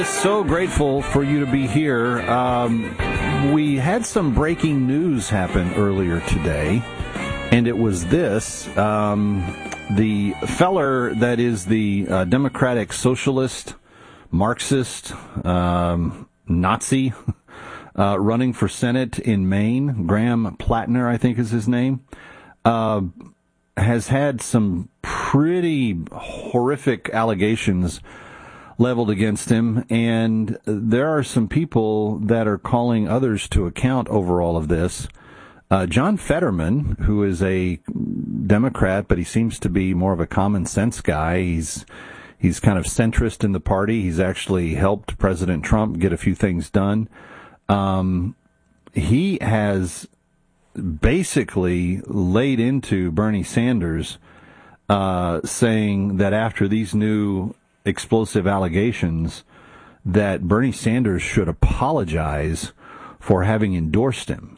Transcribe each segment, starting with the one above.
So grateful for you to be here. We had some breaking news happen earlier today, and it was this. The feller that is the Democratic Socialist, Marxist, Nazi running for Senate in Maine, Graham Plattner, I think is his name, has had some pretty horrific allegations leveled against him, and there are some people that are calling others to account over all of this. John Fetterman, who is a Democrat, but he seems to be more of a common sense guy. He's kind of centrist in the party. He's actually helped President Trump get a few things done. He has basically laid into Bernie Sanders, saying that after these new explosive allegations, that Bernie Sanders should apologize for having endorsed him.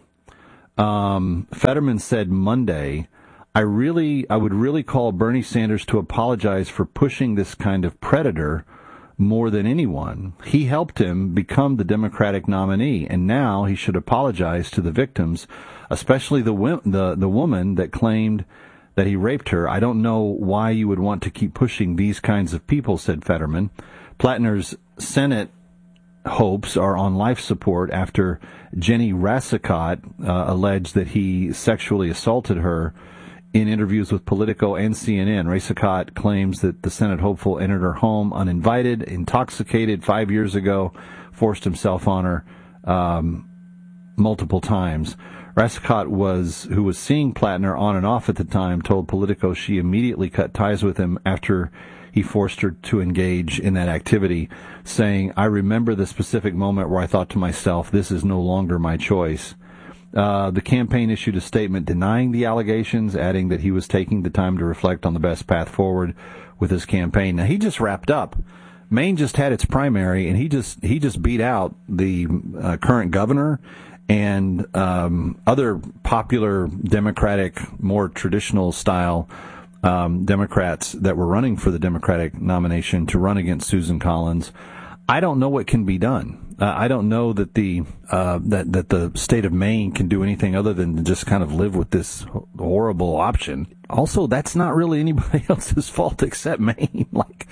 Fetterman said Monday, I would really call Bernie Sanders to apologize for pushing this kind of predator more than anyone. He helped him become the Democratic nominee, and now he should apologize to the victims, especially the woman that claimed that he raped her. I don't know why you would want to keep pushing these kinds of people, said Fetterman. Plattner's Senate hopes are on life support after Jenny Rassicot alleged that he sexually assaulted her in interviews with Politico and CNN. Rassicot claims that the Senate hopeful entered her home uninvited, intoxicated 5 years ago, forced himself on her multiple times. Rassicot, who was seeing Plattner on and off at the time, told Politico she immediately cut ties with him after he forced her to engage in that activity, saying, I remember the specific moment where I thought to myself, this is no longer my choice. The campaign issued a statement denying the allegations, adding that he was taking the time to reflect on the best path forward with his campaign. Now, he just wrapped up. Maine just had its primary, and he just beat out the current governor and other popular Democratic, more traditional style Democrats that were running for the Democratic nomination to run against Susan Collins. I don't know what can be done. I don't know that that the state of Maine can do anything other than just kind of live with this horrible option. Also, that's not really anybody else's fault except Maine. Like,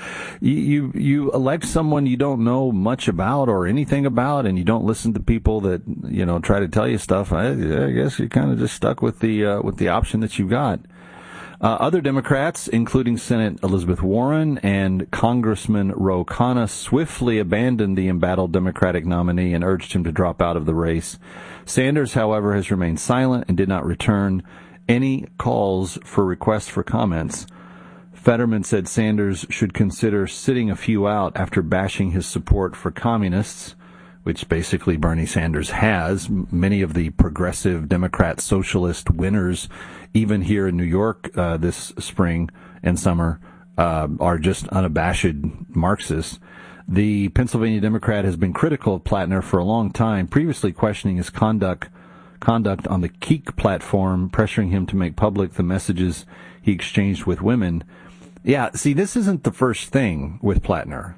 you elect someone you don't know much about or anything about, and you don't listen to people that try to tell you stuff. I guess you're kind of just stuck with the option that you got. Other Democrats, including Senate Elizabeth Warren and Congressman Ro Khanna, swiftly abandoned the embattled Democratic nominee and urged him to drop out of the race. Sanders, however, has remained silent and did not return any calls for requests for comments. Fetterman said Sanders should consider sitting a few out after bashing his support for communists, which basically Bernie Sanders has. Many of the progressive Democrat socialist winners, even here in New York this spring and summer, are just unabashed Marxists. The Pennsylvania Democrat has been critical of Plattner for a long time, previously questioning his conduct on the Keek platform, pressuring him to make public the messages he exchanged with women. Yeah, see, this isn't the first thing with Plattner.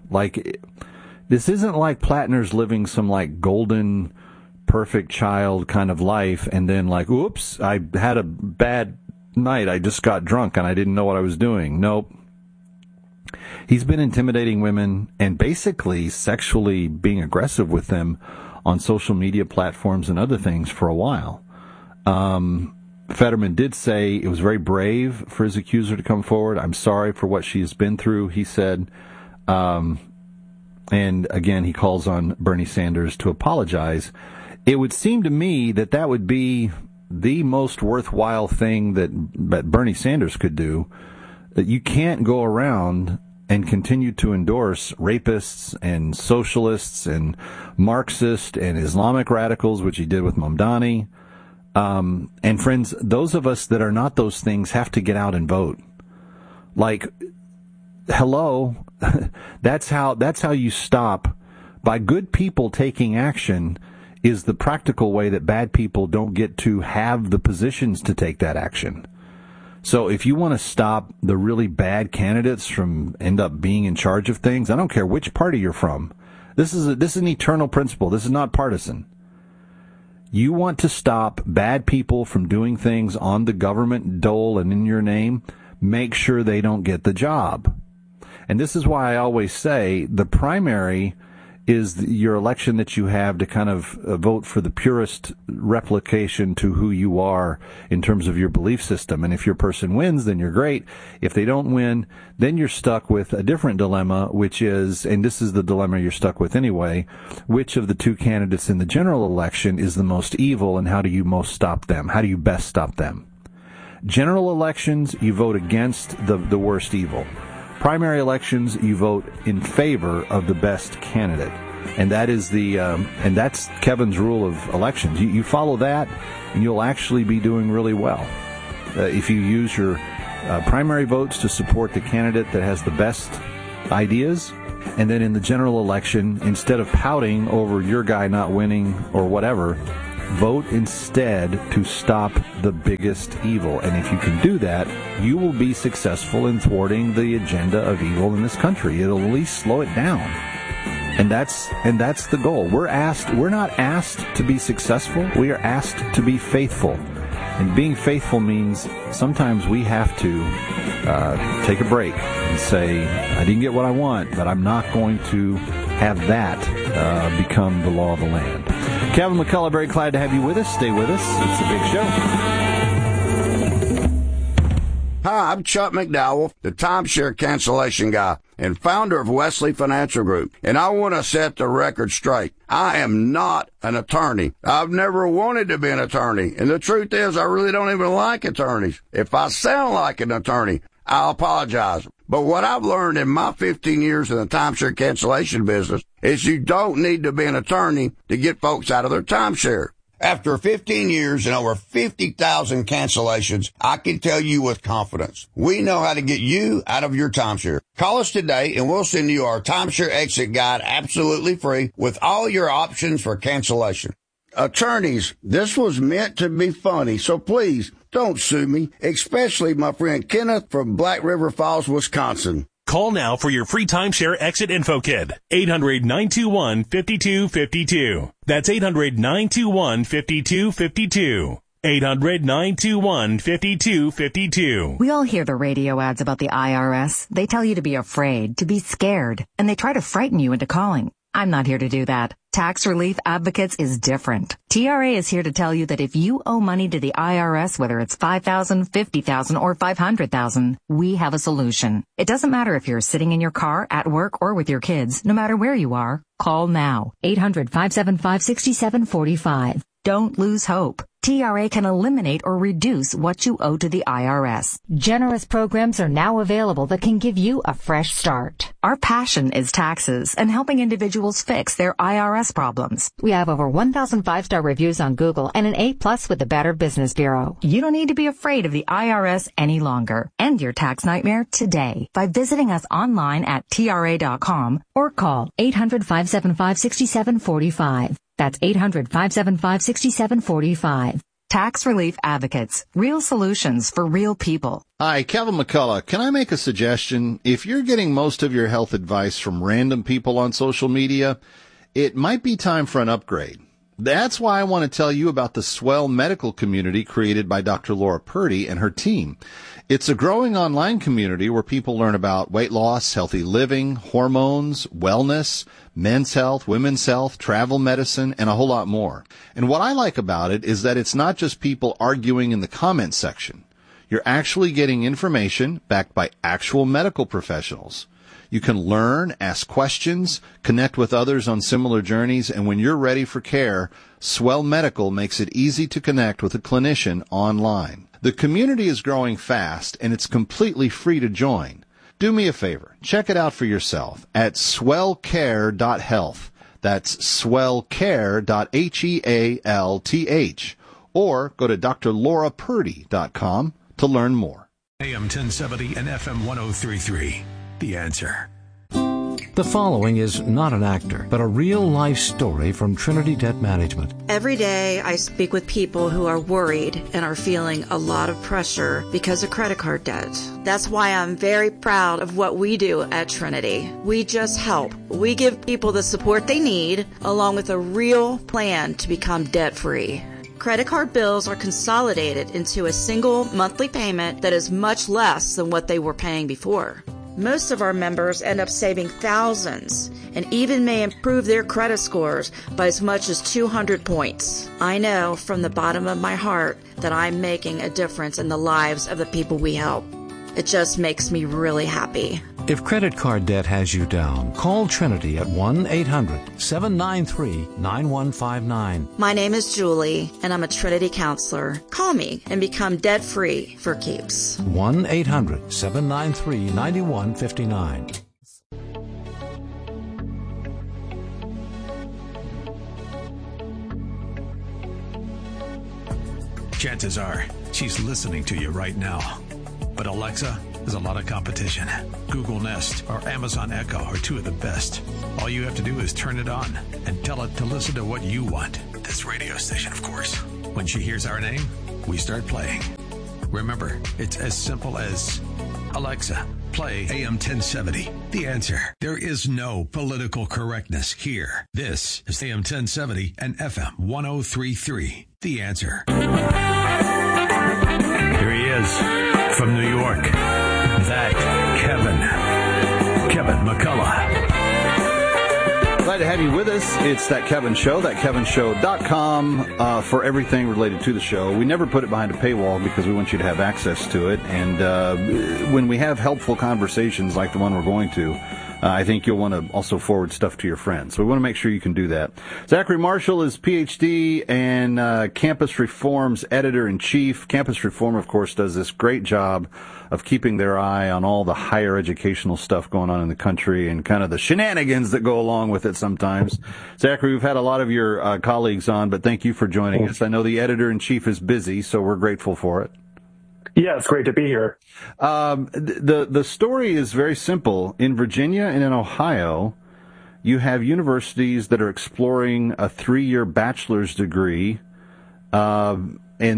This isn't like Plattner's living some golden, perfect child kind of life, and then oops, I had a bad night. I just got drunk and I didn't know what I was doing. Nope. He's been intimidating women and basically sexually being aggressive with them on social media platforms and other things for a while. Fetterman did say it was very brave for his accuser to come forward. I'm sorry for what she has been through, he said. And again, he calls on Bernie Sanders to apologize. It would seem to me that would be the most worthwhile thing that Bernie Sanders could do. That you can't go around and continue to endorse rapists and socialists and Marxists and Islamic radicals, which he did with Mamdani. And friends, those of us that are not those things have to get out and vote. Hello, that's how you stop. By good people taking action is the practical way that bad people don't get to have the positions to take that action. So if you want to stop the really bad candidates from end up being in charge of things, I don't care which party you're from. This is an eternal principle. This is not partisan. You want to stop bad people from doing things on the government dole and in your name, make sure they don't get the job. And this is why I always say the primary is your election that you have to kind of vote for the purest replication to who you are in terms of your belief system. And if your person wins, then you're great. If they don't win, then you're stuck with a different dilemma, which is, and this is the dilemma you're stuck with anyway, which of the two candidates in the general election is the most evil, and how do you most stop them? How do you best stop them? General elections, you vote against the worst evil. Primary elections, you vote in favor of the best candidate, and that is and that's Kevin's rule of elections. You follow that, and you'll actually be doing really well if you use your primary votes to support the candidate that has the best ideas, and then in the general election, instead of pouting over your guy not winning or whatever, vote instead to stop the biggest evil. And if you can do that, you will be successful in thwarting the agenda of evil in this country. It'll at least slow it down. And that's the goal. We're not asked to be successful. We are asked to be faithful. And being faithful means sometimes we have to take a break and say, I didn't get what I want, but I'm not going to have that become the law of the land. Kevin McCullough, very glad to have you with us. Stay with us. It's a big show. Hi, I'm Chuck McDowell, the timeshare cancellation guy and founder of Wesley Financial Group. And I want to set the record straight. I am not an attorney. I've never wanted to be an attorney. And the truth is, I really don't even like attorneys. If I sound like an attorney, I'll apologize. But what I've learned in my 15 years in the timeshare cancellation business is you don't need to be an attorney to get folks out of their timeshare. After 15 years and over 50,000 cancellations, I can tell you with confidence, we know how to get you out of your timeshare. Call us today and we'll send you our timeshare exit guide absolutely free with all your options for cancellation. Attorneys, this was meant to be funny, so please don't sue me, especially my friend Kenneth from Black River Falls, Wisconsin. Call now for your free timeshare exit info kit. 800-921-5252. That's 800-921-5252. 800-921-5252. We all hear the radio ads about the IRS. They tell you to be afraid, to be scared, and they try to frighten you into calling. I'm not here to do that. Tax Relief Advocates is different. TRA is here to tell you that if you owe money to the IRS, whether it's $5,000, $50,000, or $500,000, we have a solution. It doesn't matter if you're sitting in your car, at work, or with your kids. No matter where you are, call now. 800-575-6745. Don't lose hope. TRA can eliminate or reduce what you owe to the IRS. Generous programs are now available that can give you a fresh start. Our passion is taxes and helping individuals fix their IRS problems. We have over 1,000 5-star reviews on Google and an A+ with the Better Business Bureau. You don't need to be afraid of the IRS any longer. End your tax nightmare today by visiting us online at TRA.com or call 800-575-6745. That's 800-575-6745. Tax Relief Advocates. Real solutions for real people. Hi, Kevin McCullough. Can I make a suggestion? If you're getting most of your health advice from random people on social media, it might be time for an upgrade. That's why I want to tell you about the Swell Medical community created by Dr. Laura Purdy and her team. It's a growing online community where people learn about weight loss, healthy living, hormones, wellness, men's health, women's health, travel medicine, and a whole lot more. And what I like about it is that it's not just people arguing in the comment section. You're actually getting information backed by actual medical professionals. You can learn, ask questions, connect with others on similar journeys, and when you're ready for care, Swell Medical makes it easy to connect with a clinician online. The community is growing fast, and it's completely free to join. Do me a favor. Check it out for yourself at swellcare.health. That's swellcare.health. Or go to drlaurapurdy.com to learn more. AM 1070 and FM 103.3. The Answer. The following is not an actor, but a real-life story from Trinity Debt Management. Every day I speak with people who are worried and are feeling a lot of pressure because of credit card debt. That's why I'm very proud of what we do at Trinity. We just help. We give people the support they need, along with a real plan to become debt-free. Credit card bills are consolidated into a single monthly payment that is much less than what they were paying before. Most of our members end up saving thousands and even may improve their credit scores by as much as 200 points. I know from the bottom of my heart that I'm making a difference in the lives of the people we help. It just makes me really happy. If credit card debt has you down, call Trinity at 1-800-793-9159. My name is Julie, and I'm a Trinity counselor. Call me and become debt-free for keeps. 1-800-793-9159. Chances are she's listening to you right now. But Alexa, there's a lot of competition. Google Nest or Amazon Echo are two of the best. All you have to do is turn it on and tell it to listen to what you want. This radio station, of course. When she hears our name, we start playing. Remember, it's as simple as, Alexa, play AM 1070. The Answer. There is no political correctness here. This is AM 1070 and FM 1033. The Answer. Here he is. From New York, that Kevin McCullough. Glad to have you with us. It's That Kevin Show, thatkevinshow.com for everything related to the show. We never put it behind a paywall because we want you to have access to it. And when we have helpful conversations like the one we're going to, I think you'll want to also forward stuff to your friends. So we want to make sure you can do that. Zachary Marshall is PhD and Campus Reform's editor-in-chief. Campus Reform, of course, does this great job of keeping their eye on all the higher educational stuff going on in the country and kind of the shenanigans that go along with it sometimes. Zachary, we've had a lot of your colleagues on, but thank you for joining us. I know the editor-in-chief is busy, so we're grateful for it. Yeah, it's great to be here. The story is very simple. In Virginia and in Ohio, you have universities that are exploring a 3-year bachelor's degree, and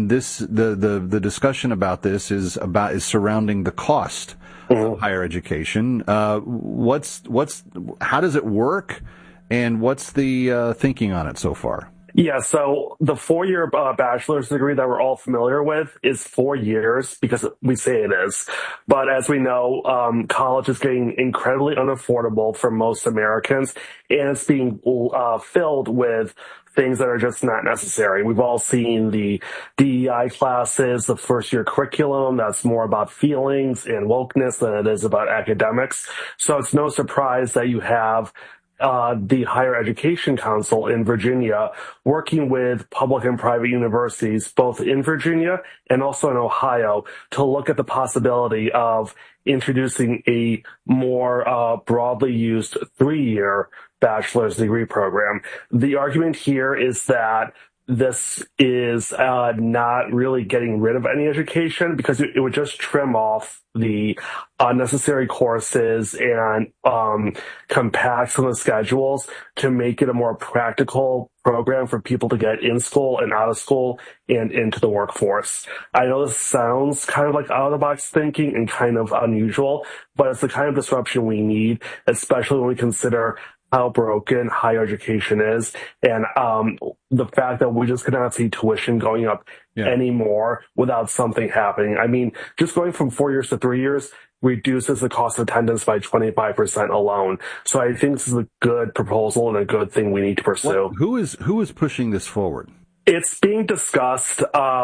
the discussion about this is surrounding the cost of higher education. How does it work, and what's the thinking on it so far? Yeah, so the 4-year bachelor's degree that we're all familiar with is 4 years because we say it is. But as we know, college is getting incredibly unaffordable for most Americans, and it's being filled with things that are just not necessary. We've all seen the DEI classes, the first-year curriculum that's more about feelings and wokeness than it is about academics. So it's no surprise that you have the Higher Education Council in Virginia working with public and private universities, both in Virginia and also in Ohio, to look at the possibility of introducing a more broadly used 3-year bachelor's degree program. The argument here is that this is not really getting rid of any education because it would just trim off the unnecessary courses and compact some of the schedules to make it a more practical program for people to get in school and out of school and into the workforce. I know this sounds kind of like out-of-the-box thinking and kind of unusual, but it's the kind of disruption we need, especially when we consider how broken higher education is, and the fact that we just cannot see tuition going up anymore without something happening. I mean, just going from 4 years to 3 years reduces the cost of attendance by 25% alone. So I think this is a good proposal and a good thing we need to pursue. Who is pushing this forward? It's being discussed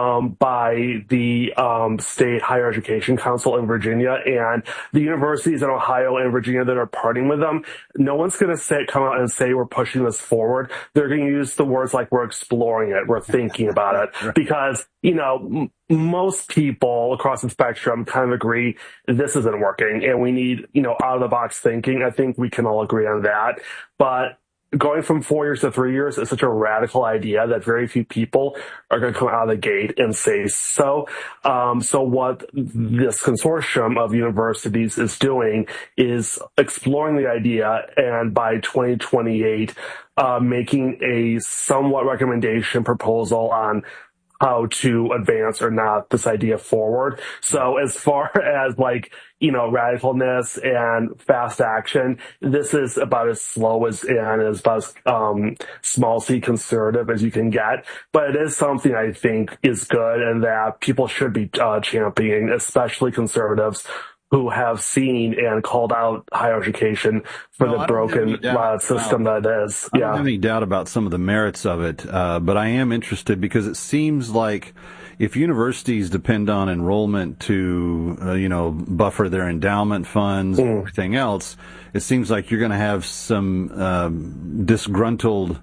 by the State Higher Education Council in Virginia, and the universities in Ohio and Virginia that are partnering with them. No one's going to come out and say we're pushing this forward. They're going to use the words like we're exploring it, we're thinking about it, because, you know, most people across the spectrum kind of agree this isn't working and we need, out of the box thinking. I think we can all agree on that. But going from 4 years to 3 years is such a radical idea that very few people are going to come out of the gate and say so. So what this consortium of universities is doing is exploring the idea, and by 2028, making a somewhat recommendation proposal on how to advance or not this idea forward. So as far as radicalness and fast action, this is about as slow as and as about as small c conservative as you can get. But it is something I think is good and that people should be championing, especially conservatives who have seen and called out higher education for the broken system that it is. I don't have any doubt about some of the merits of it, but I am interested because it seems like if universities depend on enrollment to, buffer their endowment funds and everything else, it seems like you're going to have some disgruntled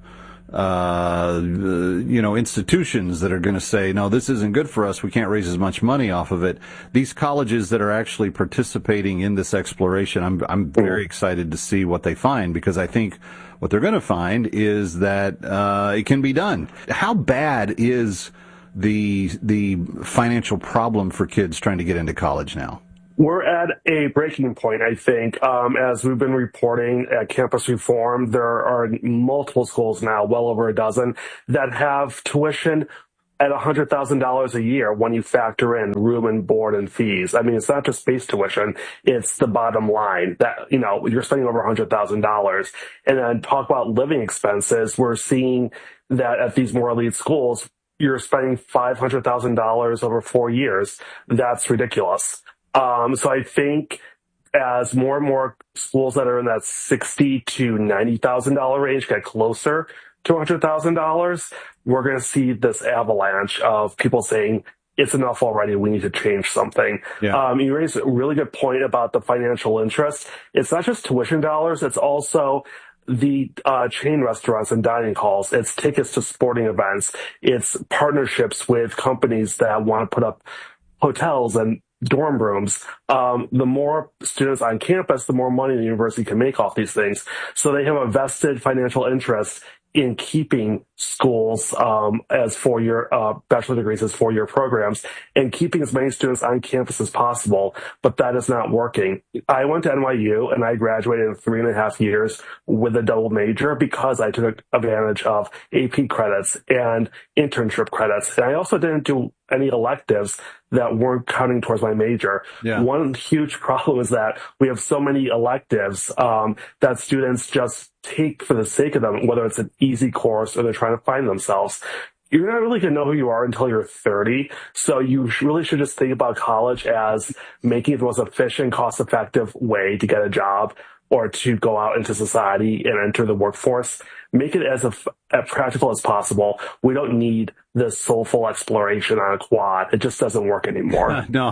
institutions that are going to say, no, this isn't good for us. We can't raise as much money off of it. These colleges that are actually participating in this exploration, I'm very excited to see what they find, because I think what they're going to find is that it can be done. How bad is the financial problem for kids trying to get into college now? We're at a breaking point, I think. As we've been reporting at Campus Reform, there are multiple schools now, well over a dozen, that have tuition at $100,000 a year when you factor in room and board and fees. I mean, it's not just base tuition, it's the bottom line that, you're spending over $100,000. And then talk about living expenses. We're seeing that at these more elite schools, you're spending $500,000 over 4 years. That's ridiculous. So I think as more and more schools that are in that $60,000 to $90,000 range get closer to $100,000, we're going to see this avalanche of people saying, it's enough already, we need to change something. Yeah. You raised a really good point about the financial interest. It's not just tuition dollars, it's also the chain restaurants and dining halls. It's tickets to sporting events. It's partnerships with companies that want to put up hotels and dorm rooms. The more students on campus, the more money the university can make off these things. So they have a vested financial interest in keeping schools as 4-year bachelor degrees as 4-year programs and keeping as many students on campus as possible. But that is not working. I went to NYU and I graduated in 3.5 years with a double major because I took advantage of AP credits and internship credits. And I also didn't do any electives that weren't counting towards my major. Yeah. One huge problem is that we have so many electives that students just take for the sake of them, whether it's an easy course or they're trying to find themselves. You're not really going to know who you are until you're 30. So you really should just think about college as making it the most efficient, cost-effective way to get a job or to go out into society and enter the workforce. Make it as practical as possible. We don't need this soulful exploration on a quad. It just doesn't work anymore. No,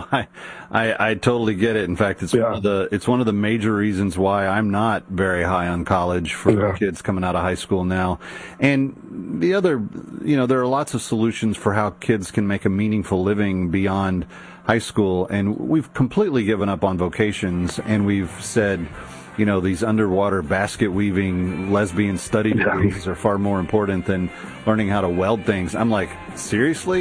I totally get it. In fact, it's one of the major reasons why I'm not very high on college for kids coming out of high school now. And the other, there are lots of solutions for how kids can make a meaningful living beyond high school. And we've completely given up on vocations, and we've said, these underwater basket weaving lesbian study degrees are far more important than learning how to weld things. I'm like, seriously?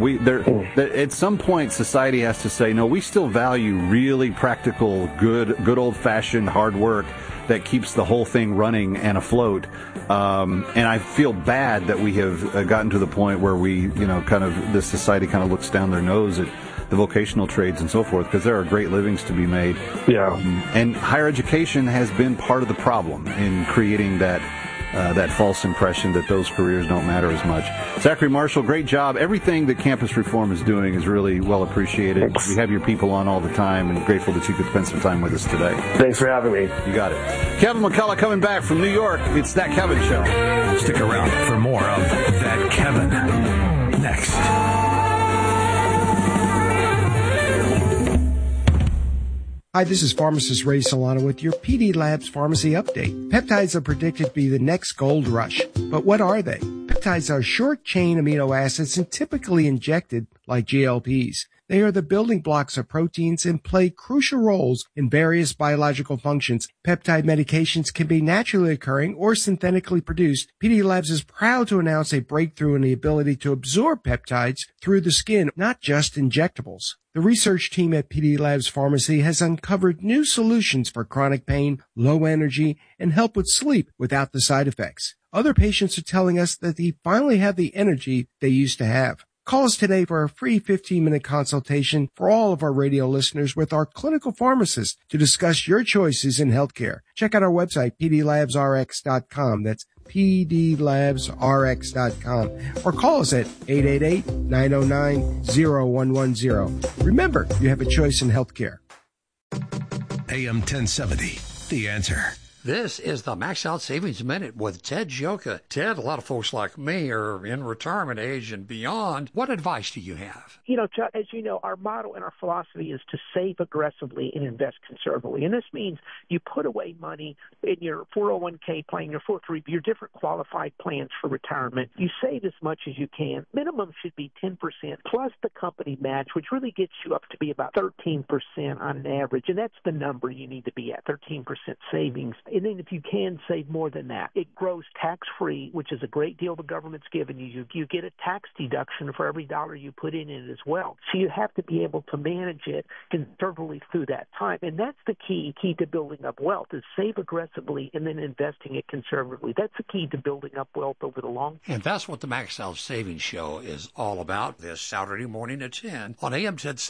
At some point society has to say, no, we still value really practical, good old fashioned hard work that keeps the whole thing running and afloat. And I feel bad that we have gotten to the point where we, this society kind of looks down their nose at the vocational trades and so forth, because there are great livings to be made. Yeah. And higher education has been part of the problem in creating that false impression that those careers don't matter as much. Zachary Marshall, great job. Everything that Campus Reform is doing is really well appreciated. Thanks. We have your people on all the time, and grateful that you could spend some time with us today. Thanks for having me. You got it. Kevin McCullough coming back from New York. It's That Kevin Show. Stick around for more of That Kevin next. Hi, this is pharmacist Ray Solano with your PD Labs Pharmacy Update. Peptides are predicted to be the next gold rush. But what are they? Peptides are short-chain amino acids and typically injected like GLPs. They are the building blocks of proteins and play crucial roles in various biological functions. Peptide medications can be naturally occurring or synthetically produced. PD Labs is proud to announce a breakthrough in the ability to absorb peptides through the skin, not just injectables. The research team at PD Labs Pharmacy has uncovered new solutions for chronic pain, low energy, and help with sleep without the side effects. Other patients are telling us that they finally have the energy they used to have. Call us today for a free 15-minute consultation for all of our radio listeners with our clinical pharmacist to discuss your choices in healthcare. Check out our website, pdlabsrx.com. That's pdlabsrx.com. Or call us at 888-909-0110. Remember, you have a choice in healthcare. AM 1070, The Answer. This is the Max Out Savings Minute with Ted Gioka. Ted, a lot of folks like me are in retirement age and beyond. What advice do you have? You know, Chuck, as you know, our motto and our philosophy is to save aggressively and invest conservatively. And this means you put away money in your 401k plan, your 403b, your different qualified plans for retirement. You save as much as you can. Minimum should be 10% plus the company match, which really gets you up to be about 13% on an average. And that's the number you need to be at, 13% savings. And then if you can save more than that, it grows tax-free, which is a great deal the government's given you. You get a tax deduction for every dollar you put in it as well. So you have to be able to manage it conservatively through that time. And that's the key to building up wealth is save aggressively and then investing it conservatively. That's the key to building up wealth over the long term. And that's what the Max Out Savings Show is all about this Saturday morning at 10 on AM 1070.